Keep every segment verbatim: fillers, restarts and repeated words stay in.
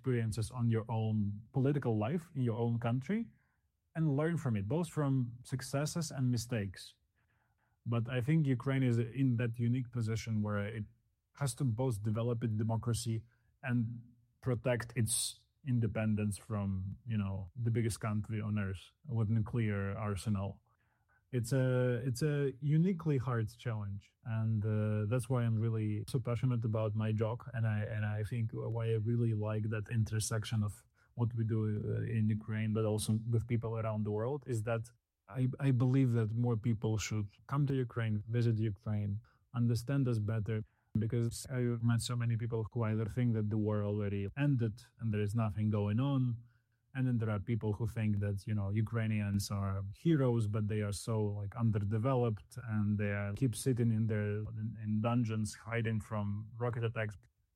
experiences on your own political life in your own country and learn from it, both from successes and mistakes. But I think Ukraine is in that unique position where it has to both develop its democracy and protect its independence from, you know, the biggest country on earth with nuclear arsenal. It's a it's a uniquely hard challenge, and uh, that's why I'm really so passionate about my job, and I and I think why I really like that intersection of what we do uh, in Ukraine, but also with people around the world, is that I, I believe that more people should come to Ukraine, visit Ukraine, understand us better, because I've met so many people who either think that the war already ended and there is nothing going on, and then there are people who think that, you know, Ukrainians are heroes, but they are so like underdeveloped and they are, keep sitting in their in, in dungeons hiding from rocket attacks.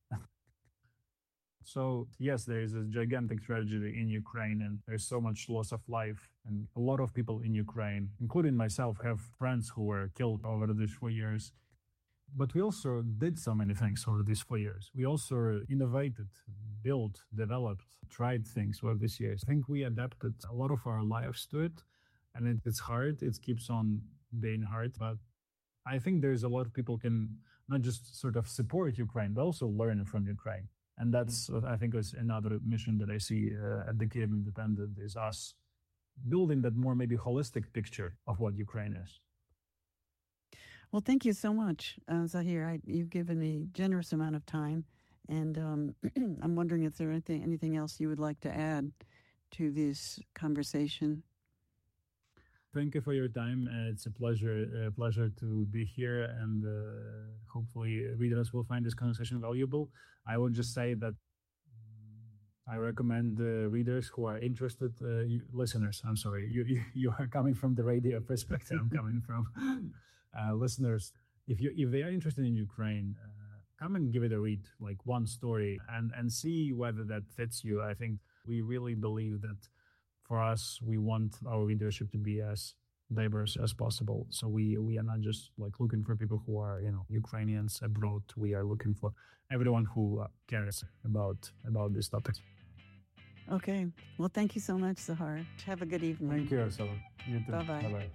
So yes, there is a gigantic tragedy in Ukraine and there's so much loss of life. And a lot of people in Ukraine, including myself, have friends who were killed over these four years. But we also did so many things over these four years. We also innovated, built, developed, tried things over these years. I think we adapted a lot of our lives to it. And it, it's hard. It keeps on being hard. But I think there's a lot of people can not just sort of support Ukraine, but also learn from Ukraine. And that's, I think, is another mission that I see uh, at the Kyiv Independent, is us building that more maybe holistic picture of what Ukraine is. Well, thank you so much, uh, Zahir. I, you've given a generous amount of time, and um, I'm wondering if there anything anything else you would like to add to this conversation. Thank you for your time. Uh, it's a pleasure, uh, pleasure to be here, and uh, hopefully readers will find this conversation valuable. I will just say that I recommend uh, readers who are interested, uh, you, listeners, I'm sorry, you, you you are coming from the radio perspective, I'm coming from uh, listeners. If you if they are interested in Ukraine, uh, come and give it a read, like one story, and, and see whether that fits you. I think we really believe that for us, we want our readership to be as diverse as possible. So we, we are not just like looking for people who are, you know, Ukrainians abroad. We are looking for everyone who cares about, about this topic. Okay. Well, thank you so much, Zahir. Have a good evening. Thank you, Ursula. You too. Bye-bye. Bye-bye.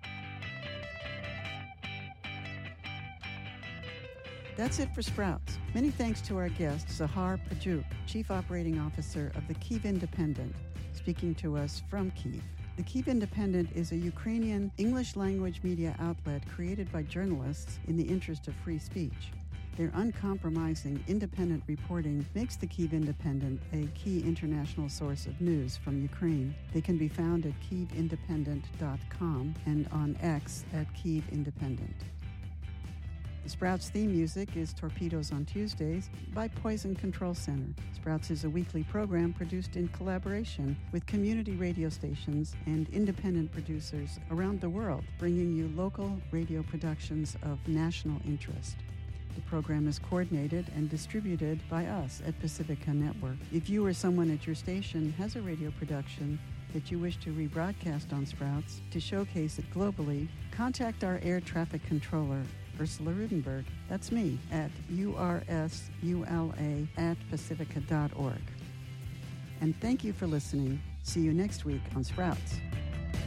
That's it for Sprouts. Many thanks to our guest, Zahir Pajuk, Chief Operating Officer of the Kyiv Independent, speaking to us from Kyiv. The Kyiv Independent is a Ukrainian English-language media outlet created by journalists in the interest of free speech. Their uncompromising, independent reporting makes the Kyiv Independent a key international source of news from Ukraine. They can be found at kyiv independent dot com and on X at Kyiv Independent. The Sprouts theme music is Torpedoes on Tuesdays by Poison Control Center. Sprouts is a weekly program produced in collaboration with community radio stations and independent producers around the world, bringing you local radio productions of national interest. The program is coordinated and distributed by us at Pacifica Network. If you or someone at your station has a radio production that you wish to rebroadcast on Sprouts to showcase it globally, contact our air traffic controller, Ursula Rudenberg, that's me, at U R S U L A at pacifica dot org. And thank you for listening. See you next week on Sprouts.